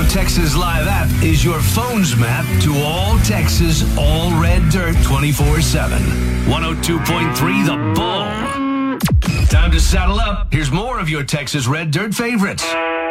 Texas Live app is your phone's map to all Texas, all red dirt 24/7. 102.3 The Bull. Time to saddle up. Here's more of your Texas Red Dirt favorites.